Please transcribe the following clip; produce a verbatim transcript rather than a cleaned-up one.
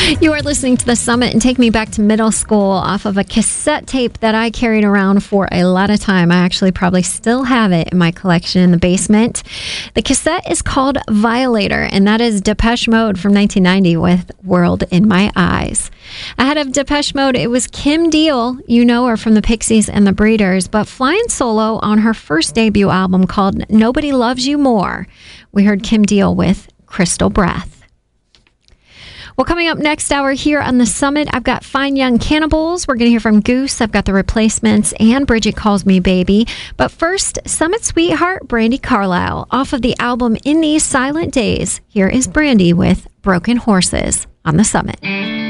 You are listening to The Summit and take me back to middle school off of a cassette tape that I carried around for a lot of time. I actually probably still have it in my collection in the basement. The cassette is called Violator, and that is Depeche Mode from nineteen ninety with World in My Eyes. Ahead of Depeche Mode, it was Kim Deal. You know her from the Pixies and the Breeders, but flying solo on her first debut album called Nobody Loves You More. We heard Kim Deal with Crystal Breath. Well, coming up next hour here on The Summit, I've got Fine Young Cannibals. We're going to hear from Goose. I've got The Replacements and Bridget Calls Me Baby. But first, Summit sweetheart Brandi Carlile. Off of the album In These Silent Days, here is Brandi with Broken Horses on The Summit.